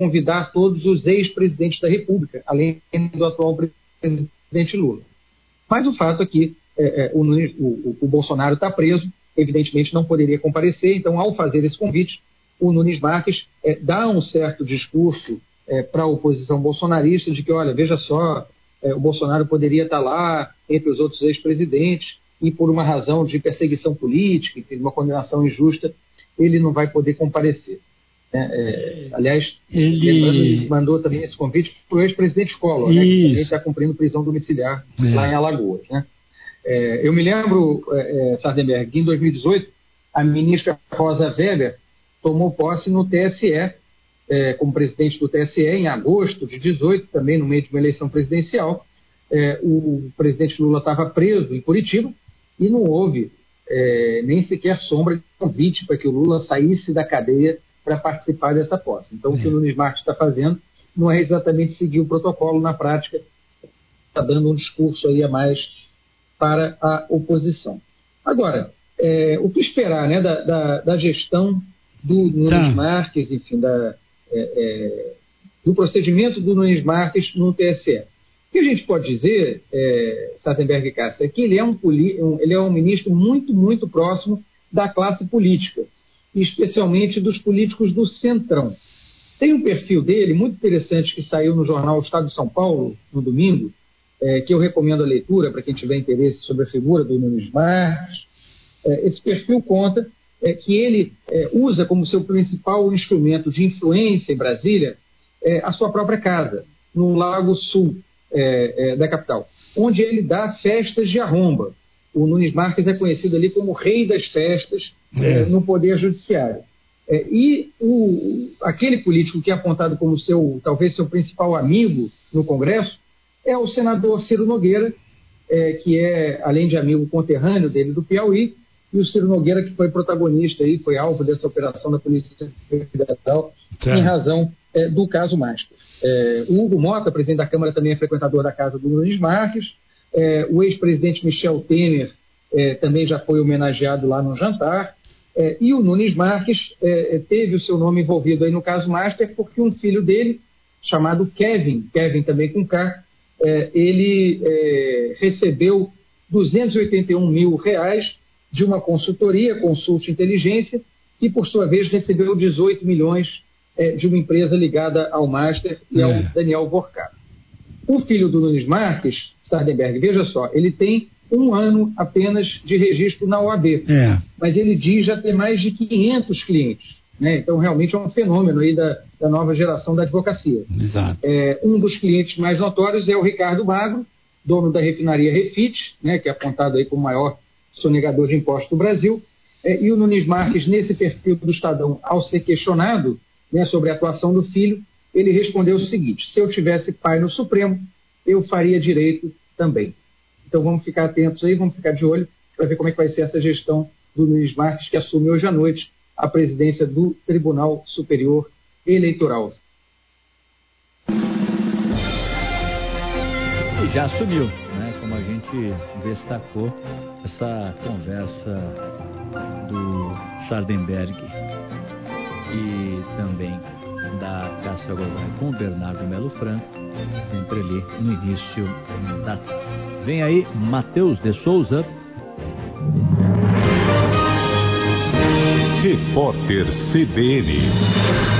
convidar todos os ex-presidentes da República, além do atual presidente Lula. Mas o fato é que o Bolsonaro está preso, evidentemente não poderia comparecer, então, ao fazer esse convite, o Nunes Marques dá um certo discurso para a oposição bolsonarista de que, olha, veja só, o Bolsonaro poderia estar lá entre os outros ex-presidentes e por uma razão de perseguição política, de uma condenação injusta, ele não vai poder comparecer. Aliás, ele mandou também esse convite para o ex-presidente Collor, né, que também está cumprindo prisão domiciliar lá em Alagoas. Né? Eu me lembro, Sardenberg, que em 2018, a ministra Rosa Weber tomou posse no TSE, como presidente do TSE, em agosto de 2018, também no meio de uma eleição presidencial. O presidente Lula estava preso em Curitiba e não houve nem sequer sombra de convite para que o Lula saísse da cadeia para participar dessa posse. Então, o que o Nunes Marques está fazendo não é exatamente seguir o protocolo na prática, está dando um discurso aí a mais para a oposição. Agora, o que esperar, né, da gestão do Nunes Marques, enfim, do procedimento do Nunes Marques no TSE? O que a gente pode dizer, Sardenberg e Cássia, é que ele é um ministro muito, muito próximo da classe política, especialmente dos políticos do Centrão. Tem um perfil dele muito interessante que saiu no jornal Estado de São Paulo, no domingo, que eu recomendo a leitura para quem tiver interesse sobre a figura do Nunes Marques. Esse perfil conta que ele usa como seu principal instrumento de influência em Brasília a sua própria casa, no Lago Sul da capital, onde ele dá festas de arromba. O Nunes Marques é conhecido ali como o rei das festas no Poder Judiciário. Aquele político que é apontado como talvez seu principal amigo no Congresso é o senador Ciro Nogueira, que é, além de amigo conterrâneo dele do Piauí, e o Ciro Nogueira, que foi protagonista, foi alvo dessa operação da Polícia Federal, em razão do caso Master. O Hugo Mota, presidente da Câmara, também é frequentador da casa do Nunes Marques. O ex-presidente Michel Temer também já foi homenageado lá no jantar. E o Nunes Marques teve o seu nome envolvido aí no caso Master, porque um filho dele, chamado Kevin também com K, ele recebeu R$281 mil de uma consultoria, Consult Inteligência, que por sua vez recebeu 18 milhões de uma empresa ligada ao Master e ao Daniel Borcato. O filho do Nunes Marques, Sardenberg, veja só, ele tem 1 ano apenas de registro na OAB, mas ele diz já ter mais de 500 clientes, né? Então realmente é um fenômeno aí da nova geração da advocacia. Exato. Um dos clientes mais notórios é o Ricardo Magro, dono da refinaria Refit, né, que é apontado aí como o maior sonegador de impostos do Brasil, e o Nunes Marques, nesse perfil do Estadão, ao ser questionado, né, sobre a atuação do filho, ele respondeu o seguinte: se eu tivesse pai no Supremo, eu faria direito também. Então vamos ficar atentos aí, vamos ficar de olho para ver como é que vai ser essa gestão do Nunes Marques, que assume hoje à noite a presidência do Tribunal Superior Eleitoral. E já assumiu, né? Como a gente destacou essa conversa do Sardenberg e também da Cássia Godoy com o Bernardo Melo Franco, sempre ali no início da tarde. Vem aí Matheus de Souza. Repórter CBN.